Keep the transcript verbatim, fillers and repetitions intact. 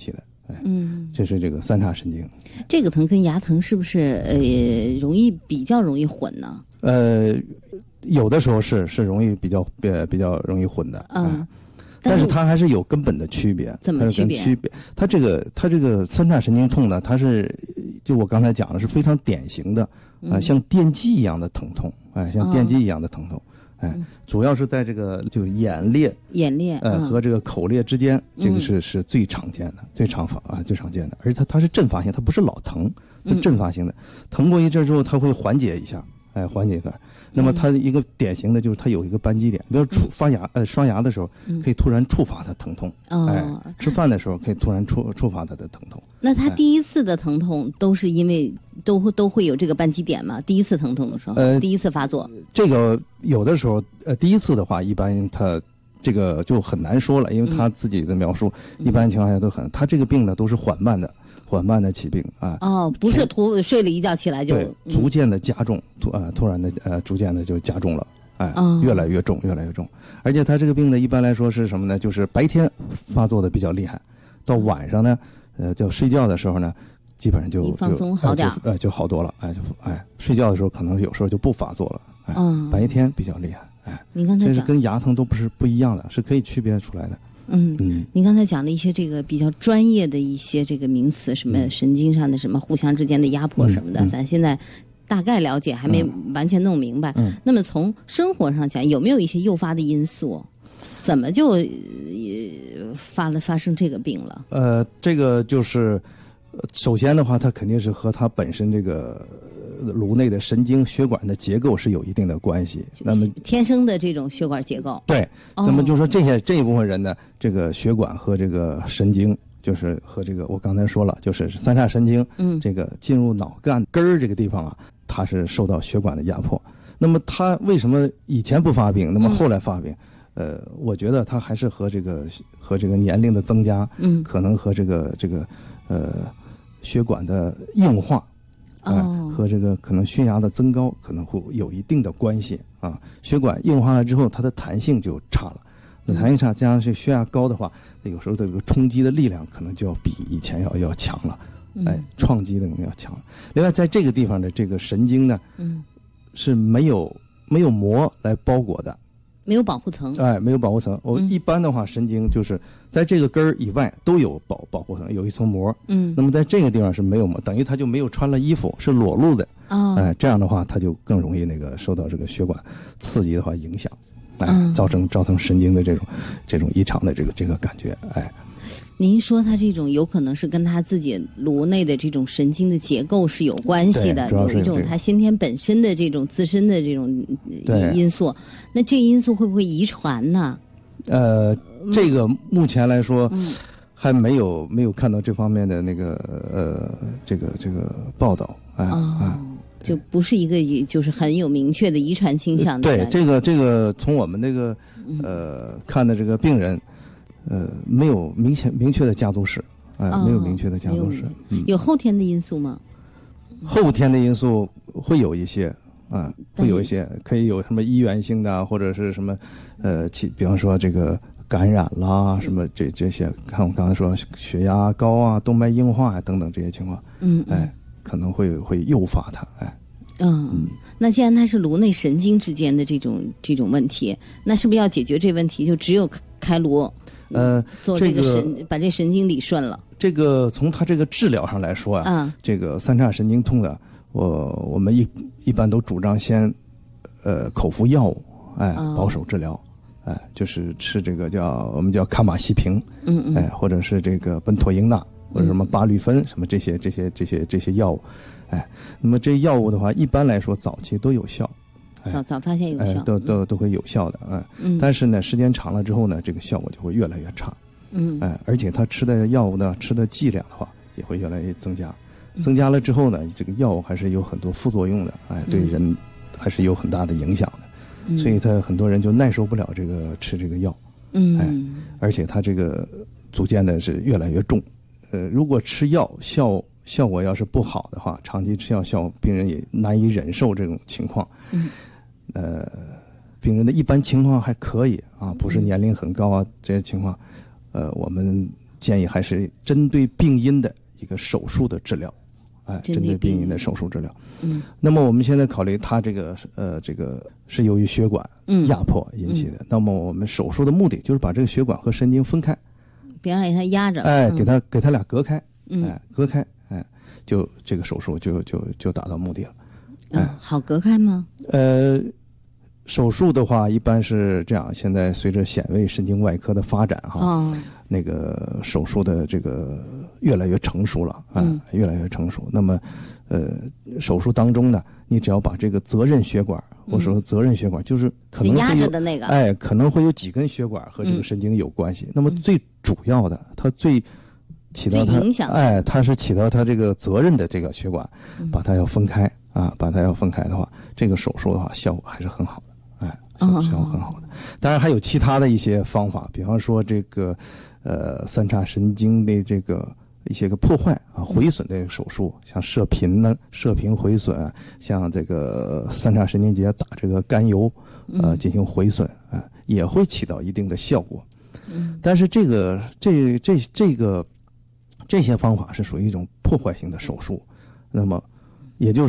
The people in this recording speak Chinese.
系的。哎， 嗯， 这是这个三叉神经。 这个疼跟牙疼是不是呃容易比较容易混呢？ 呃，有的时候是是容易比较比比较容易混的。 嗯。 哎，但是它还是有根本的区别。 怎么区别？ 区别，它这个它这个三叉神经痛呢，它是就我刚才讲的是非常典型的啊、呃，像电击一样的疼痛，哎，像电击一样的疼痛，哦、哎，主要是在这个就眼裂、 眼裂呃、嗯、和这个口裂之间，这个是、 嗯、 是最常见的、最常发啊最常见的，而且它它是阵发性，它不是老疼，是阵发性的，嗯、疼过一阵之后，它会缓解一下。哎，缓解一下。那么它一个典型的就是它有一个扳机点，比如触刷牙，呃，刷牙的时候可以突然触发它疼痛， 嗯、 哎，吃饭的时候可以突然触触发它的疼痛。 那它第一次的疼痛都是因为都会都会有这个扳机点吗？第一次疼痛的时候，呃，第一次发作， 这个有的时候，呃，第一次的话，一般它这个就很难说了，因为他自己的描述，嗯、一般情况下都很，他这个病呢都是缓慢的。缓慢的起病啊， 哦，不是突睡了一觉起来就对，逐渐的加重，突啊突然的呃逐渐的就加重了，哎，哦、越来越重，越来越重。而且他这个病呢，一般来说是什么呢？就是白天发作的比较厉害，到晚上呢，呃，就睡觉的时候呢，基本上就放松好点， 呃，就好多了，哎，就哎，睡觉的时候可能有时候就不发作了，哎， 嗯、 白天比较厉害，哎， 你刚才这是跟牙疼都不是不一样的，是可以区别出来的。 嗯嗯，您刚才讲的一些这个比较专业的一些这个名词，什么神经上的什么互相之间的压迫什么的，嗯嗯、咱现在大概了解，还没完全弄明白。嗯，那么从生活上讲，有没有一些诱发的因素？怎么就发了发生这个病了？ 呃，这个就是首先的话，它肯定是和它本身这个颅内的神经血管的结构是有一定的关系。那么天生的这种血管结构， 对，那么就是说这些、哦、这一部分人呢，这个血管和这个神经，就是和这个我刚才说了，就是三叉神经，嗯，这个进入脑干根儿这个地方啊，它是受到血管的压迫。那么它为什么以前不发病，那么后来发病？嗯、呃，我觉得它还是和这个和这个年龄的增加，嗯，可能和这个这个呃血管的硬化。 哦、 呃，和这个可能血压的增高可能会有一定的关系啊。血管硬化了之后，它的弹性就差了。那弹性差，加上这血压高的话，有时候这个冲击的力量可能就要比以前要要强了，哎，创击的能力要强。另外，在这个地方的这个神经呢，嗯，是没有没有膜来包裹的。 没有保护层， 哎，没有保护层。我、嗯、一般的话，神经就是在这个根儿以外都有保保护层，有一层膜。嗯，那么在这个地方是没有膜，等于它就没有穿了衣服，是裸露的。 哦， 哎，这样的话，它就更容易那个受到这个血管刺激的话影响，哎，嗯、造成造成神经的这种这种异常的这个这个感觉，哎。 您说它这种有可能是跟它自己颅内的这种神经的结构是有关系的，有一种它先天本身的这种自身的这种因素。那这个因素会不会遗传呢？ 呃，这个目前来说、嗯、还没有没有看到这方面的那个呃这个这个报道，哎、 哦、啊。就不是一个就是很有明确的遗传倾向的。 对，这个这个从我们那个呃看的这个病人。呃，没有明显明确的家族史，哎、呃哦，没有明确的家族史。 嗯、有后天的因素吗？ 后天的因素会有一些啊，会有一些，可以有什么医源性的，或者是什么，呃，其比方说这个感染啦，什么这这些，看我刚才说血压高啊、动脉硬化啊等等这些情况， 嗯， 哎，可能会会诱发它，哎。 嗯，嗯，那既然它是颅内神经之间的这种这种问题，那是不是要解决这问题，就只有开颅？ 呃， 做这个神、 这个、 把这神经理顺了。 这个从它这个治疗上来说啊， 嗯、 这个三叉神经痛的，我我们一一般都主张先，呃，口服药物，哎， 哦、 保守治疗，哎，就是吃这个叫我们叫卡马西平， 嗯嗯， 哎，或者是这个苯妥英钠，或者什么巴氯芬，嗯、什么这些这些这些这些药物，哎，那么这药物的话，一般来说早期都有效。 早早发现有效， 哎、都都都会有效的，哎、嗯，但是呢，时间长了之后呢，这个效果就会越来越差， 嗯， 哎，而且他吃的药物呢，吃的剂量的话，也会越来越增加，增加了之后呢，这个药物还是有很多副作用的，哎，对人还是有很大的影响的，嗯、所以他很多人就耐受不了这个吃这个药， 嗯， 哎，而且他这个逐渐的是越来越重，呃，如果吃药效效果要是不好的话，长期吃药效病人也难以忍受这种情况， 嗯。 呃，病人的一般情况还可以啊，不是年龄很高啊，这些情况，呃，我们建议还是针对病因的一个手术的治疗。哎，针对病因的手术治疗。 嗯， 那么我们现在考虑它这个呃这个是由于血管压迫引起的，嗯、那么我们手术的目的就是把这个血管和神经分开， 别让它压着， 哎，给它给它俩隔开， 嗯、 哎，隔开，哎，就这个手术就就就达到目的了。哎， 哦、好隔开吗？ 呃。手术的话，一般是这样。现在随着显微神经外科的发展，哈， 哦、 那个手术的这个越来越成熟了啊， 嗯、 越来越成熟。那么，呃，手术当中呢，你只要把这个责任血管，或者说责任血管，嗯、就是可能会有压着的那个， 哎，可能会有几根血管和这个神经有关系。嗯、那么最主要的，它最起到它影响， 哎，它是起到它这个责任的这个血管， 嗯、 把它要分开啊，把它要分开的话，这个手术的话效果还是很好的。哎，效果很好的。当然还有其他的一些方法，比方说这个，呃，三叉神经的这个一些个破坏啊、毁损的手术，像射频呢、射频毁损，像这个三叉神经节打这个甘油，呃，进行毁损啊、呃，也会起到一定的效果。 嗯， 但是这个这这这个这些方法是属于一种破坏性的手术，那么也就是